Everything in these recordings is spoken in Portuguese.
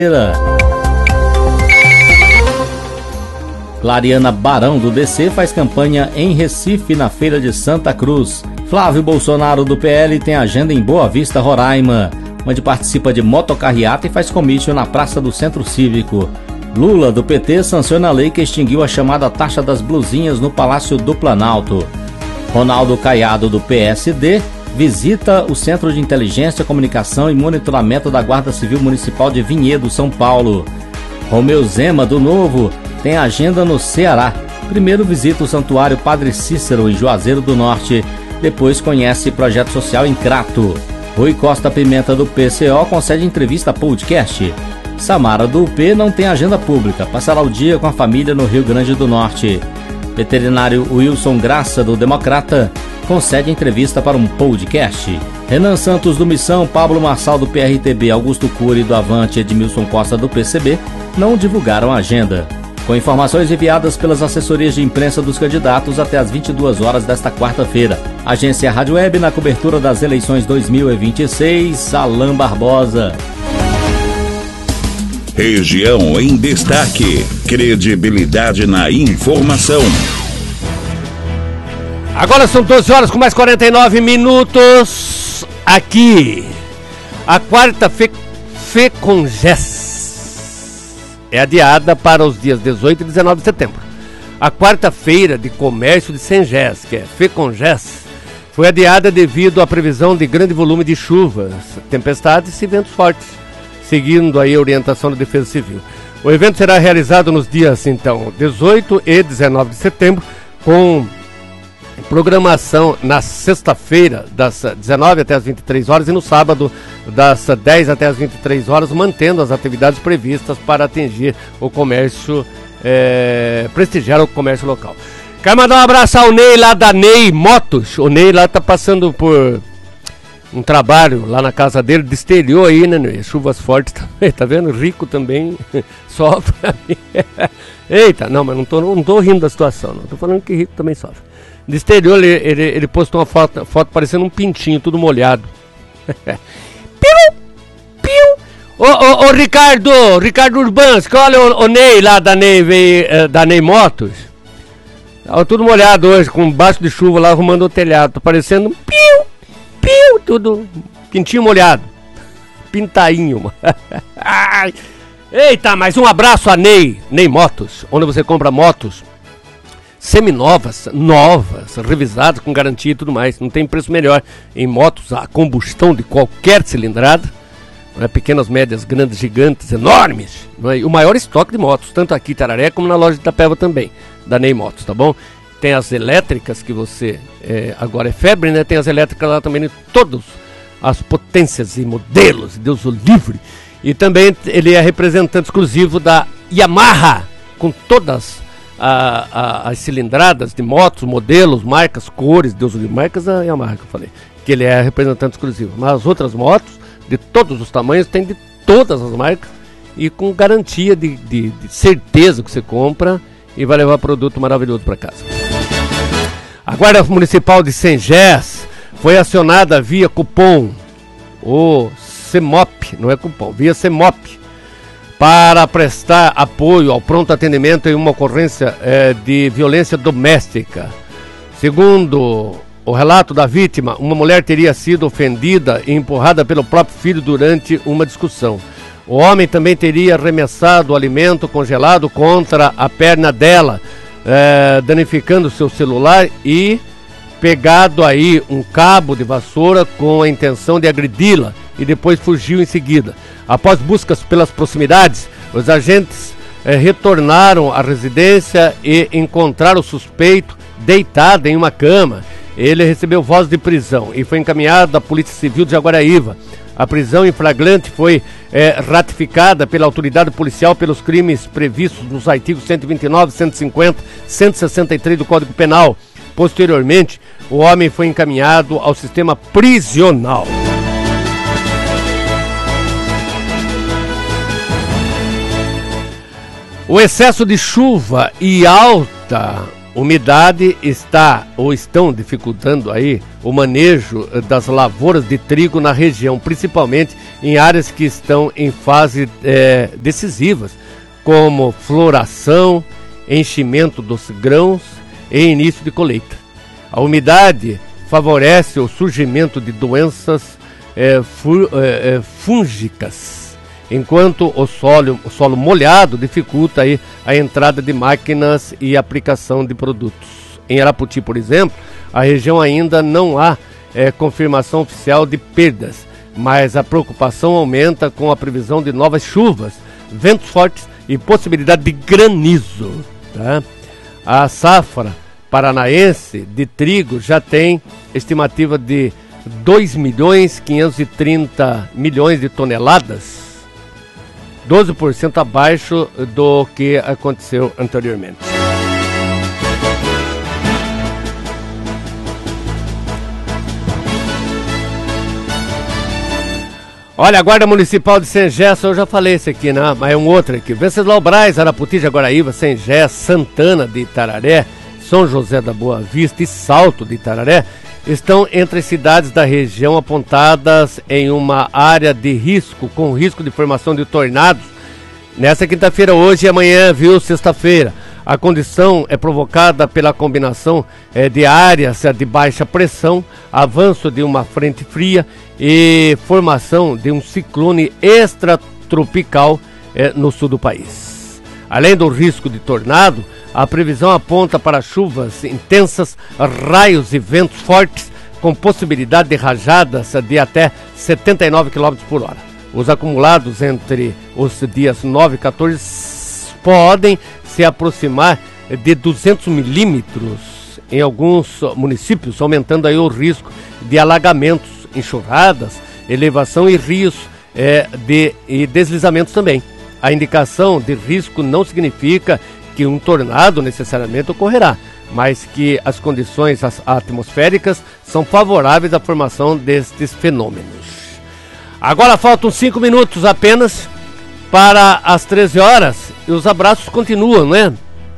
Clariana Barão, do DC, faz campanha em Recife, na Feira de Santa Cruz. Flávio Bolsonaro, do PL, tem agenda em Boa Vista, Roraima, onde participa de motocarreata e faz comício na Praça do Centro Cívico. Lula, do PT, sanciona a lei que extinguiu a chamada taxa das blusinhas no Palácio do Planalto. Ronaldo Caiado, do PSD, visita o Centro de Inteligência, Comunicação e Monitoramento da Guarda Civil Municipal de Vinhedo, São Paulo. Romeu Zema, do Novo, tem agenda no Ceará. Primeiro visita o Santuário Padre Cícero, em Juazeiro do Norte. Depois conhece projeto social em Crato. Rui Costa Pimenta, do PCO, concede entrevista podcast. Samara, do UP, não tem agenda pública. Passará o dia com a família no Rio Grande do Norte. Veterinário Wilson Graça, do Democrata, concede entrevista para um podcast. Renan Santos, do Missão, Pablo Marçal, do PRTB, Augusto Cury, do Avante e Edmilson Costa, do PCB, não divulgaram a agenda. Com informações enviadas pelas assessorias de imprensa dos candidatos até às 22 horas desta quarta-feira. Agência Rádio Web, na cobertura das eleições 2026, Alain Barbosa. Região em destaque. Credibilidade na informação. Agora são 12 horas com mais 49 minutos. Aqui, a quarta FECONGES é adiada para os dias 18 e 19 de setembro. A quarta-feira de comércio de Sengés, que é FECONGES, foi adiada devido à previsão de grande volume de chuvas, tempestades e ventos fortes, seguindo aí a orientação da Defesa Civil. O evento será realizado nos dias, então, 18 e 19 de setembro, com programação na sexta-feira, das 19 até as 23 horas, e no sábado, das 10 até as 23 horas, mantendo as atividades previstas para atingir o comércio, prestigiar o comércio local. Quero mandar um abraço ao Ney lá da Ney Motos. O Ney lá tá passando por um trabalho lá na casa dele, destelhou aí, né, Ney? Chuvas fortes também, tá vendo? Rico também sofre. Eita, não, mas não tô rindo da situação, não. Tô falando que rico também sofre. Destelhou, ele postou uma foto parecendo um pintinho, tudo molhado. Piu! Piu! Ô Ricardo Urbanski, olha o Ney lá da Ney Motos. Tava tudo molhado hoje, com baixo de chuva lá, arrumando o telhado. Tá parecendo um piu! Piu! Tudo pintinho molhado. Pintainho. Eita, mas um abraço a Ney Motos, onde você compra motos seminovas, novas, revisadas, com garantia e tudo mais. Não tem preço melhor em motos a combustão de qualquer cilindrada, não é? Pequenas, médias, grandes, gigantes, enormes, não é? E o maior estoque de motos, tanto aqui em Tararé como na loja de Itapeva também, da Ney Motos, tá bom? Tem as elétricas que você, agora é febre, né? Tem as elétricas lá também, de todas as potências e modelos, Deus o livre. E também ele é representante exclusivo da Yamaha, com todas as cilindradas de motos, modelos, marcas, cores, Deus o livre, marcas a Yamaha que eu falei, que ele é representante exclusivo. Mas as outras motos, de todos os tamanhos, tem de todas as marcas e com garantia de certeza que você compra e vai levar produto maravilhoso para casa. A Guarda Municipal de Sengés foi acionada via cupom, ou CEMOP, não é cupom, via CEMOP, para prestar apoio ao pronto atendimento em uma ocorrência de violência doméstica. Segundo o relato da vítima, uma mulher teria sido ofendida e empurrada pelo próprio filho durante uma discussão. O homem também teria arremessado o alimento congelado contra a perna dela, danificando seu celular e pegado aí um cabo de vassoura com a intenção de agredi-la e depois fugiu em seguida. Após buscas pelas proximidades, os agentes retornaram à residência e encontraram o suspeito deitado em uma cama. Ele recebeu voz de prisão e foi encaminhado à Polícia Civil de Jaguaraíva. A prisão em flagrante foi ratificada pela autoridade policial pelos crimes previstos nos artigos 129, 150, 163 do Código Penal. Posteriormente, o homem foi encaminhado ao sistema prisional. O excesso de chuva e alta umidade estão dificultando aí o manejo das lavouras de trigo na região, principalmente em áreas que estão em fase decisivas, como floração, enchimento dos grãos e início de colheita. A umidade favorece o surgimento de doenças fúngicas, enquanto o solo molhado dificulta aí a entrada de máquinas e aplicação de produtos. Em Araputi, por exemplo, a região ainda não há confirmação oficial de perdas, mas a preocupação aumenta com a previsão de novas chuvas, ventos fortes e possibilidade de granizo. Tá? A safra paranaense de trigo já tem estimativa de 2.530.000.000 de toneladas, 12% abaixo do que aconteceu anteriormente. Olha, a Guarda Municipal de Sengés, eu já falei esse aqui, né? Mas é um outro aqui. Venceslau Braz, Araputi, Jaguaraíva, Sengés, Santana de Itararé, São José da Boa Vista e Salto de Itararé estão entre as cidades da região apontadas em uma área de risco, com risco de formação de tornados, nessa quinta-feira, hoje e amanhã, viu? Sexta-feira. A condição é provocada pela combinação de áreas de baixa pressão, avanço de uma frente fria e formação de um ciclone extratropical no sul do país. Além do risco de tornado, a previsão aponta para chuvas intensas, raios e ventos fortes, com possibilidade de rajadas de até 79 km por hora. Os acumulados entre os dias 9 e 14 podem se aproximar de 200 milímetros em alguns municípios, aumentando aí o risco de alagamentos, enxurradas, elevação e rios e deslizamentos também. A indicação de risco não significa que um tornado necessariamente ocorrerá, mas que as condições atmosféricas são favoráveis à formação destes fenômenos. Agora faltam 5 minutos apenas para as 13 horas e os abraços continuam, né?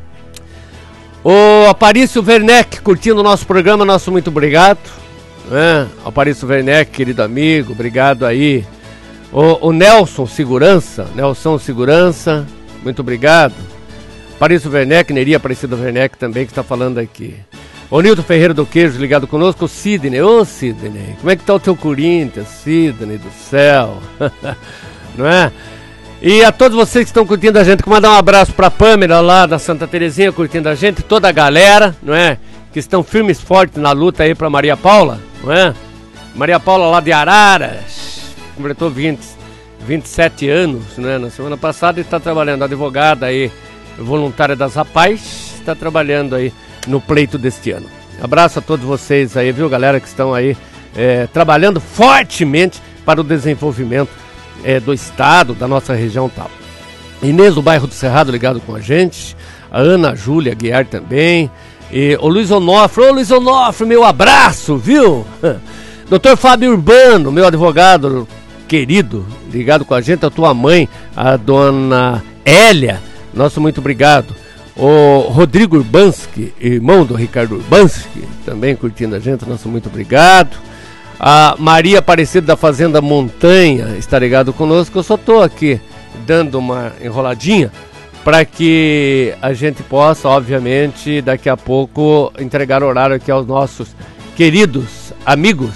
O Aparício Werneck curtindo o nosso programa, nosso muito obrigado, né? Aparício Werneck, querido amigo, obrigado aí. O Nelson Segurança, muito obrigado. Aparício Werneck, Neri Aparecida Werneck também, que está falando aqui. O Nilton Ferreira do Queijo ligado conosco. O Sidney, Sidney, como é que tá o teu Corinthians, Sidney do céu? Não é? E a todos vocês que estão curtindo a gente, que mandar um abraço para a Pâmela lá da Santa Terezinha curtindo a gente, toda a galera, não é? Que estão firmes e fortes na luta aí para Maria Paula, não é? Maria Paula lá de Araras, completou 27 anos, né? Na semana passada, e está trabalhando, advogada aí, voluntária das Rapaz, está trabalhando aí no pleito deste ano. Abraço a todos vocês aí, viu, galera, que estão aí trabalhando fortemente para o desenvolvimento do estado, da nossa região tal. Inês do bairro do Cerrado ligado com a gente, a Ana Júlia Guiar também, e o Luiz Onofre, meu abraço, viu? Doutor Fábio Urbano, meu advogado querido, ligado com a gente, a tua mãe, a dona Hélia, nosso muito obrigado. O Rodrigo Urbanski, irmão do Ricardo Urbanski, também curtindo a gente, nosso muito obrigado. A Maria Aparecida da Fazenda Montanha está ligado conosco. Eu só estou aqui dando uma enroladinha para que a gente possa, obviamente, daqui a pouco entregar horário aqui aos nossos queridos amigos,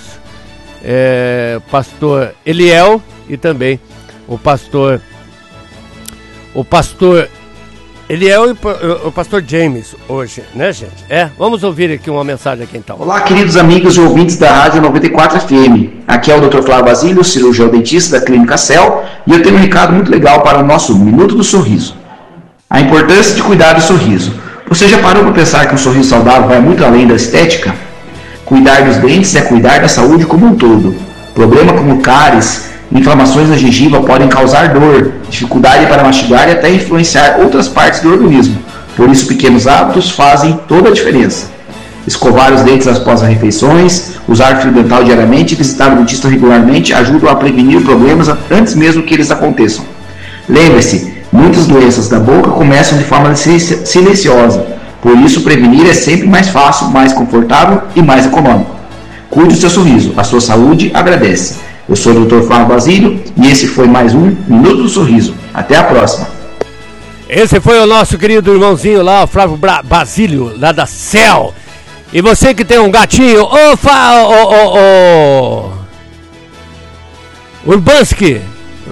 pastor Eliel e também o pastor Eliel e o pastor James hoje, né, gente? Vamos ouvir aqui uma mensagem aqui então. Olá, queridos amigos e ouvintes da Rádio 94 FM. Aqui é o Dr. Flávio Basílio, cirurgião dentista da Clínica Cell, e eu tenho um recado muito legal para o nosso Minuto do Sorriso. A importância de cuidar do sorriso. Você já parou para pensar que um sorriso saudável vai muito além da estética? Cuidar dos dentes é cuidar da saúde como um todo. Problema como cáries, inflamações na gengiva podem causar dor, dificuldade para mastigar e até influenciar outras partes do organismo. Por isso, pequenos hábitos fazem toda a diferença. Escovar os dentes após as refeições, usar fio dental diariamente e visitar o dentista regularmente ajudam a prevenir problemas antes mesmo que eles aconteçam. Lembre-se, muitas doenças da boca começam de forma silenciosa. Por isso, prevenir é sempre mais fácil, mais confortável e mais econômico. Cuide do seu sorriso, a sua saúde agradece. Eu sou o Dr. Flávio Basílio e esse foi mais um Minuto do Sorriso. Até a próxima. Esse foi o nosso querido irmãozinho lá, o Flávio Basílio, lá da CEL. E você que tem um gatinho, Urbanski,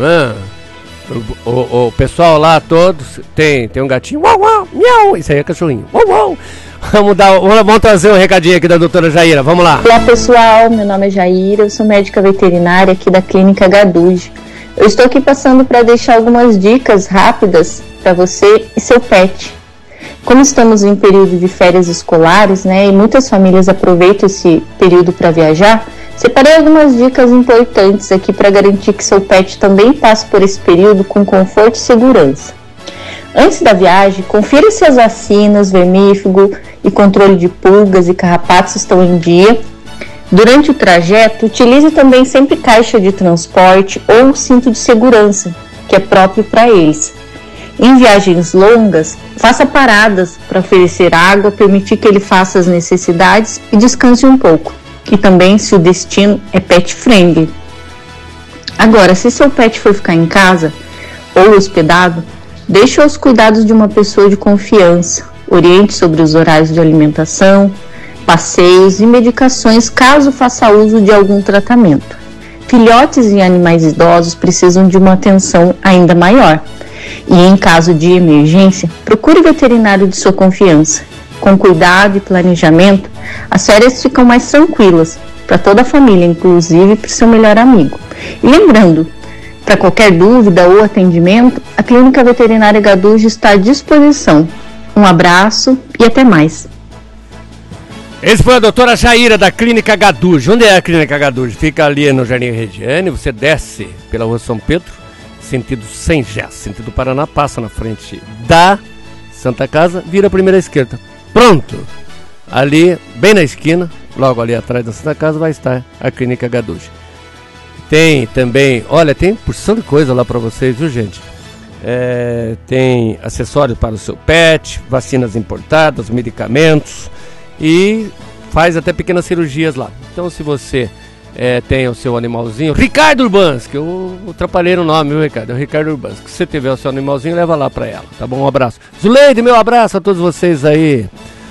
o pessoal lá todos tem um gatinho, uau, uau, miau, isso aí é cachorrinho, uau, uau. Vamos trazer um recadinho aqui da doutora Jaira, vamos lá. Olá pessoal, meu nome é Jaira, eu sou médica veterinária aqui da Clínica Gaduge. Eu estou aqui passando para deixar algumas dicas rápidas para você e seu pet. Como estamos em período de férias escolares, né, e muitas famílias aproveitam esse período para viajar, separei algumas dicas importantes aqui para garantir que seu pet também passe por esse período com conforto e segurança. Antes da viagem, confira se as vacinas, vermífugo e controle de pulgas e carrapatos estão em dia. Durante o trajeto, utilize também sempre caixa de transporte ou cinto de segurança, que é próprio para eles. Em viagens longas, faça paradas para oferecer água, permitir que ele faça as necessidades e descanse um pouco. E também se o destino é pet friendly. Agora, se seu pet for ficar em casa ou hospedado, deixe aos cuidados de uma pessoa de confiança. Oriente sobre os horários de alimentação, passeios e medicações caso faça uso de algum tratamento. Filhotes e animais idosos precisam de uma atenção ainda maior. E em caso de emergência, procure o veterinário de sua confiança. Com cuidado e planejamento, as férias ficam mais tranquilas para toda a família, inclusive para o seu melhor amigo. E lembrando, para qualquer dúvida ou atendimento, a Clínica Veterinária Gaduge está à disposição. Um abraço e até mais. Esse foi a doutora Jaira da Clínica Gaduge. Onde é a Clínica Gaduge? Fica ali no Jardim Regiane, você desce pela Rua São Pedro, sentido Sengés, sentido Paraná, passa na frente da Santa Casa, vira a primeira esquerda. Pronto! Ali, bem na esquina, logo ali atrás da Santa Casa, vai estar a Clínica Gaduge. Tem também, olha, tem porção de coisa lá para vocês, viu, gente? Tem acessórios para o seu pet, vacinas importadas, medicamentos e faz até pequenas cirurgias lá. Então, se você tem o seu animalzinho, Ricardo Urbanski, eu atrapalhei o nome, viu, Ricardo? É o Ricardo Urbanski. Se você tiver o seu animalzinho, leva lá para ela, tá bom? Um abraço. Zuleide, meu abraço a todos vocês aí.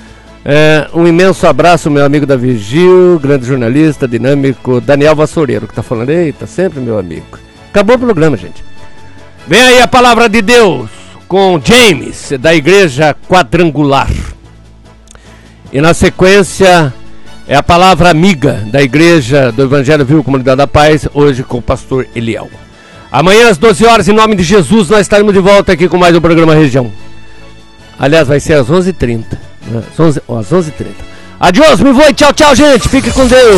Um imenso abraço, meu amigo Davi Gil, grande jornalista, dinâmico, Daniel Vassoureiro, que tá falando, eita, sempre meu amigo. Acabou o programa, gente. Vem aí a palavra de Deus com James, da Igreja Quadrangular. E na sequência é a palavra amiga da Igreja do Evangelho Vivo Comunidade da Paz, hoje com o pastor Eliel. Amanhã às 12 horas, em nome de Jesus, nós estaremos de volta aqui com mais um programa Região. Aliás, vai ser às 11h30. Às 11h30. Adiós, me voe, tchau, tchau, gente. Fique com Deus.